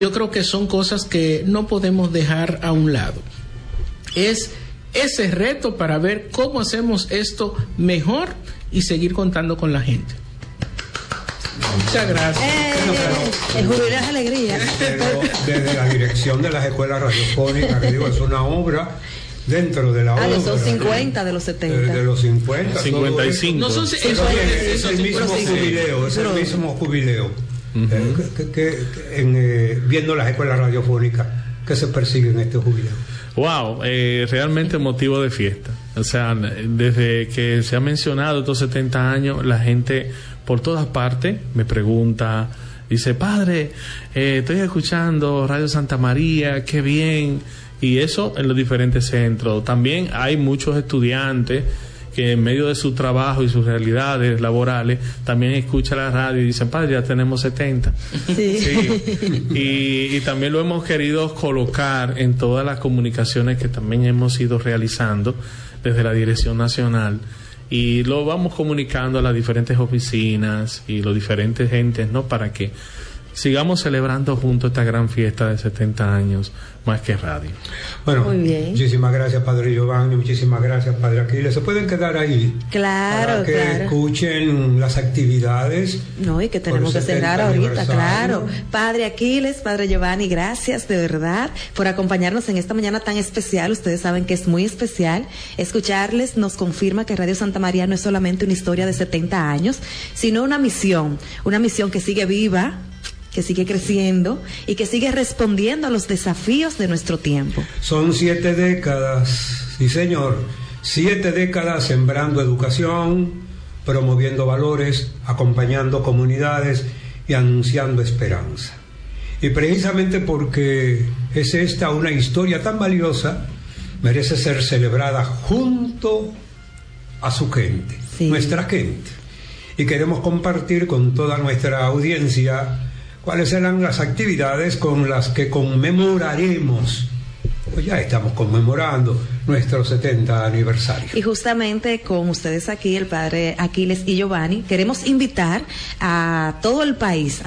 Yo creo que son cosas que no podemos dejar a un lado. Es ese reto para ver cómo hacemos esto mejor y seguir contando con la gente. Muchas gracias. El jubileo es alegría. Pero desde la dirección de las escuelas radiofónicas, que digo, es una obra dentro de la obra. Son 50 de los 70. De los 50. 55. No son 50. Es el mismo jubileo, es el mismo jubileo. Viendo las escuelas radiofónicas que se persiguen este jubileo. Wow, realmente motivo de fiesta. O sea, desde que se ha mencionado estos 70 años, la gente por todas partes me pregunta, dice, padre, estoy escuchando Radio Santa María, qué bien. Y eso en los diferentes centros. También hay muchos estudiantes que en medio de su trabajo y sus realidades laborales también escuchan la radio y dicen, padre, ya tenemos 70. Sí. Y también lo hemos querido colocar en todas las comunicaciones que también hemos ido realizando desde la Dirección Nacional, y lo vamos comunicando a las diferentes oficinas y los diferentes entes, ¿no? Para que sigamos celebrando juntos esta gran fiesta de 70 años, más que radio. Bueno, muy bien. Muchísimas gracias, Padre Giovanni, muchísimas gracias, Padre Aquiles. ¿Se pueden quedar ahí? Claro, para que escuchen las actividades. No, y que tenemos que cerrar ahorita, claro. Padre Aquiles, Padre Giovanni, gracias de verdad por acompañarnos en esta mañana tan especial. Ustedes saben que es muy especial. Escucharles nos confirma que Radio Santa María no es solamente una historia de 70 años, sino una misión que sigue viva, que sigue creciendo y que sigue respondiendo a los desafíos de nuestro tiempo. Son 7 décadas, sí señor, 7 décadas sembrando educación, promoviendo valores, acompañando comunidades y anunciando esperanza. Y precisamente porque es esta una historia tan valiosa, merece ser celebrada junto a su gente, nuestra gente. Y queremos compartir con toda nuestra audiencia cuáles serán las actividades con las que conmemoraremos, pues ya estamos conmemorando nuestro 70 aniversario. Y justamente con ustedes aquí, el Padre Aquiles y Giovanni, queremos invitar a todo el país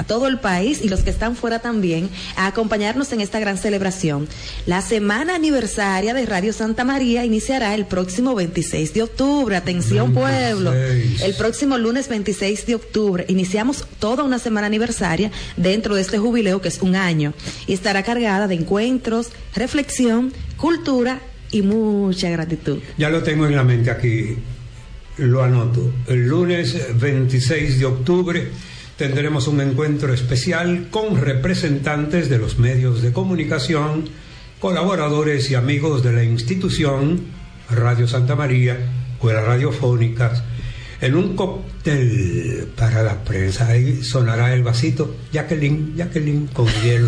y los que están fuera también, a acompañarnos en esta gran celebración. La semana aniversaria de Radio Santa María iniciará el próximo 26 de octubre. Atención, 26. Pueblo. El próximo lunes 26 de octubre iniciamos toda una semana aniversaria dentro de este jubileo, que es un año, y estará cargada de encuentros, reflexión, cultura y mucha gratitud. Ya lo tengo en la mente aquí, lo anoto. El lunes 26 de octubre tendremos un encuentro especial con representantes de los medios de comunicación, colaboradores y amigos de la institución Radio Santa María, escuelas radiofónicas, en un cóctel para la prensa. Ahí sonará el vasito, Jacqueline con hielo.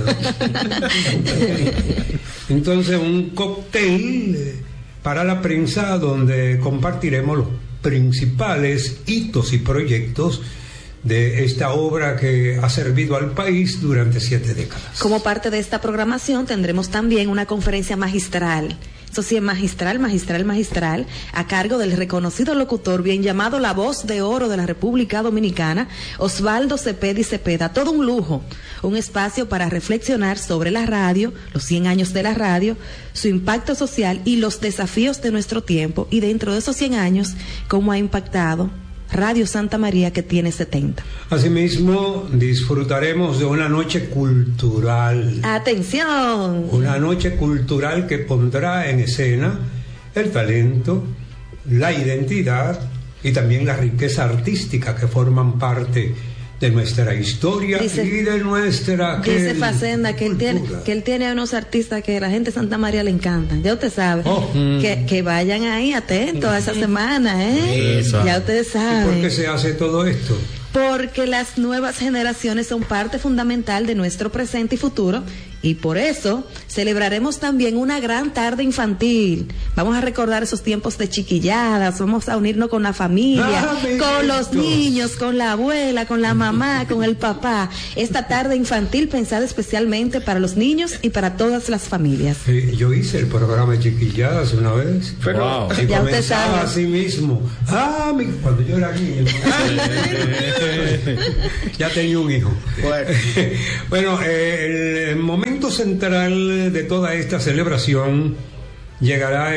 Entonces, un cóctel para la prensa donde compartiremos los principales hitos y proyectos de esta obra que ha servido al país durante 7 décadas. Como parte de esta programación tendremos también una conferencia magistral. Eso sí, es magistral, a cargo del reconocido locutor bien llamado la voz de oro de la República Dominicana, Osvaldo Cepeda y Cepeda. Todo un lujo, un espacio para reflexionar sobre la radio, los 100 años de la radio, su impacto social y los desafíos de nuestro tiempo, y dentro de esos 100 años, cómo ha impactado Radio Santa María, que tiene 70. Asimismo, disfrutaremos de una noche cultural. ¡Atención! Una noche cultural que pondrá en escena el talento, la identidad y también la riqueza artística que forman parte de nuestra historia, y de nuestra... Dice Facenda que él tiene unos artistas que a la gente de Santa María le encantan. Ya usted sabe. Que vayan ahí atentos a esa semana, ya ustedes saben. ¿Y por qué se hace todo esto? Porque las nuevas generaciones son parte fundamental de nuestro presente y futuro, y por eso celebraremos también una gran tarde infantil. Vamos a recordar esos tiempos de chiquilladas, vamos a unirnos con la familia, con los niños, con la abuela, con la mamá, con el papá. Esta tarde infantil pensada especialmente para los niños y para todas las familias. Yo hice el programa de chiquilladas una vez, pero ya usted sabe. Así mismo. Cuando yo era niño. Ya tenía un hijo. Bueno, el momento central de toda esta celebración llegará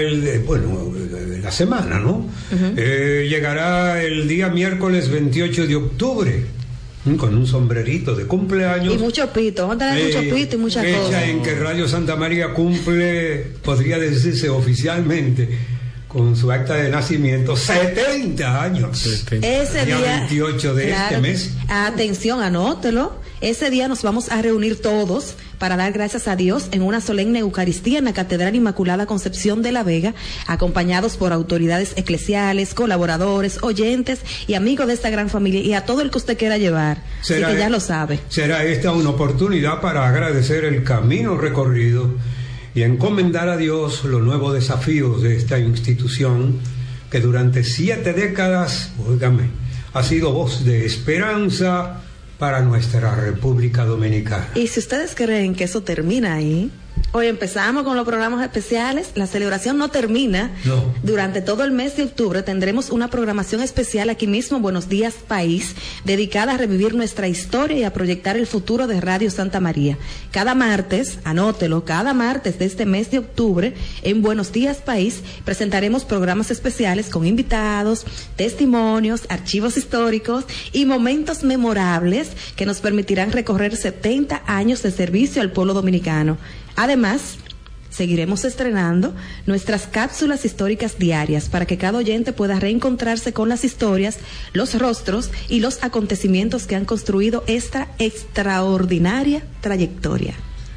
la semana, ¿no? Llegará el día miércoles 28 de octubre, con un sombrerito de cumpleaños. Y mucho pito, vamos a tener mucho pito y muchas cosas. Fecha en que Radio Santa María cumple, podría decirse oficialmente, con su acta de nacimiento, 70 años. Ese día 28 de este mes. Atención, anótelo. Ese día nos vamos a reunir todos para dar gracias a Dios en una solemne Eucaristía en la Catedral Inmaculada Concepción de la Vega, acompañados por autoridades eclesiales, colaboradores, oyentes y amigos de esta gran familia, y a todo el que usted quiera llevar. Así que ya lo sabe. Será esta una oportunidad para agradecer el camino recorrido y encomendar a Dios los nuevos desafíos de esta institución que durante 7 décadas, óigame, ha sido voz de esperanza para nuestra República Dominicana. Y si ustedes creen que eso termina ahí, hoy empezamos con los programas especiales, la celebración no termina. No. Durante todo el mes de octubre tendremos una programación especial aquí mismo en Buenos Días País, dedicada a revivir nuestra historia y a proyectar el futuro de Radio Santa María. Cada martes, anótelo, cada martes de este mes de octubre, en Buenos Días País, presentaremos programas especiales con invitados, testimonios, archivos históricos y momentos memorables que nos permitirán recorrer 70 años de servicio al pueblo dominicano. Además, seguiremos estrenando nuestras cápsulas históricas diarias para que cada oyente pueda reencontrarse con las historias, los rostros y los acontecimientos que han construido esta extraordinaria trayectoria.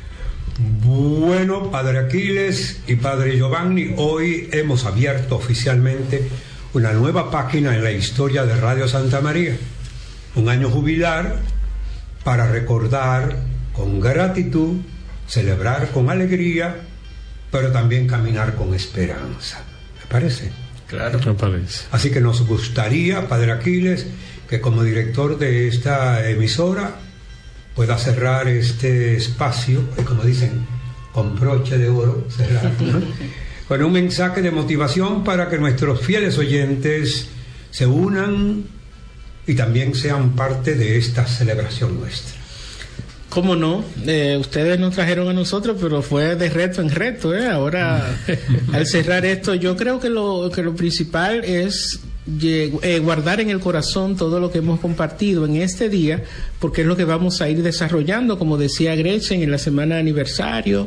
Bueno, Padre Aquiles y Padre Giovanni, hoy hemos abierto oficialmente una nueva página en la historia de Radio Santa María. Un año jubilar para recordar con gratitud, celebrar con alegría, pero también caminar con esperanza. ¿Me parece? Claro, me parece. Así que nos gustaría, Padre Aquiles, que como director de esta emisora pueda cerrar este espacio, como dicen, con broche de oro, cerrar, ¿no? Con un mensaje de motivación para que nuestros fieles oyentes se unan y también sean parte de esta celebración nuestra. ¿Cómo no? Ustedes nos trajeron a nosotros, pero fue de reto en reto, ¿eh? Ahora, al cerrar esto, yo creo que lo principal es guardar en el corazón todo lo que hemos compartido en este día, porque es lo que vamos a ir desarrollando, como decía Gretchen, en la semana de aniversario,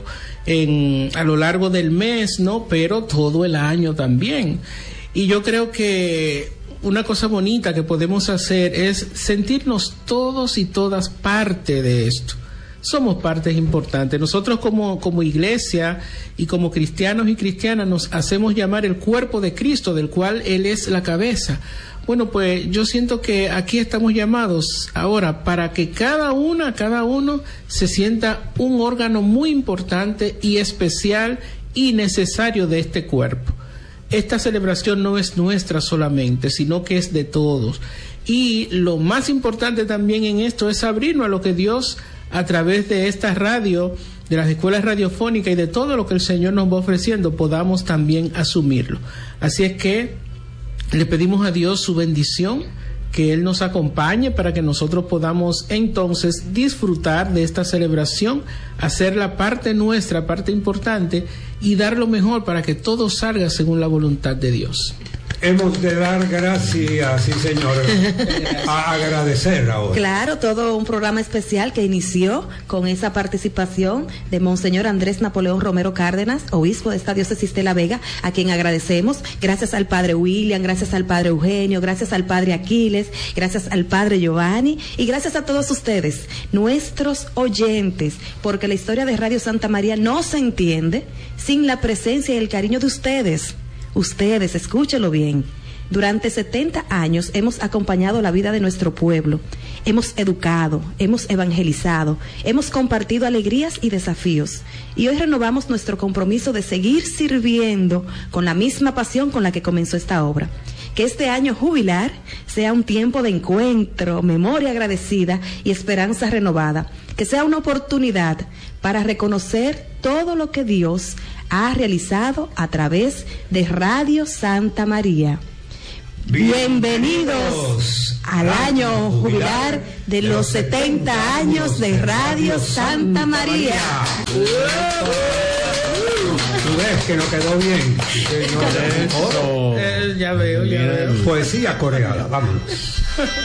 a lo largo del mes, ¿no? Pero todo el año también. Y yo creo que una cosa bonita que podemos hacer es sentirnos todos y todas parte de esto. Somos partes importantes. Nosotros como iglesia y como cristianos y cristianas nos hacemos llamar el cuerpo de Cristo, del cual Él es la cabeza. Bueno, pues yo siento que aquí estamos llamados ahora para que cada uno se sienta un órgano muy importante y especial y necesario de este cuerpo. Esta celebración no es nuestra solamente, sino que es de todos. Y lo más importante también en esto es abrirnos a lo que Dios, a través de esta radio, de las escuelas radiofónicas y de todo lo que el Señor nos va ofreciendo, podamos también asumirlo. Así es que le pedimos a Dios su bendición, que Él nos acompañe para que nosotros podamos entonces disfrutar de esta celebración, hacer la parte nuestra, parte importante, y dar lo mejor para que todo salga según la voluntad de Dios. Hemos de dar gracias, sí señor, a agradecer ahora. Claro, todo un programa especial que inició con esa participación de Monseñor Andrés Napoleón Romero Cárdenas, obispo de esta diócesis de La Vega, a quien agradecemos. Gracias al Padre William, gracias al Padre Eugenio, gracias al Padre Aquiles, gracias al Padre Giovanni y gracias a todos ustedes, nuestros oyentes, porque la historia de Radio Santa María no se entiende sin la presencia y el cariño de ustedes. Ustedes, escúchelo bien, durante 70 años hemos acompañado la vida de nuestro pueblo, hemos educado, hemos evangelizado, hemos compartido alegrías y desafíos, y hoy renovamos nuestro compromiso de seguir sirviendo con la misma pasión con la que comenzó esta obra. Que este año jubilar sea un tiempo de encuentro, memoria agradecida y esperanza renovada. Que sea una oportunidad para reconocer todo lo que Dios ha realizado a través de Radio Santa María. Bienvenidos al año jubilar de los 70 años de Radio Santa María. Tú ves que no quedó bien. Ya veo. Poesía coreana, vámonos.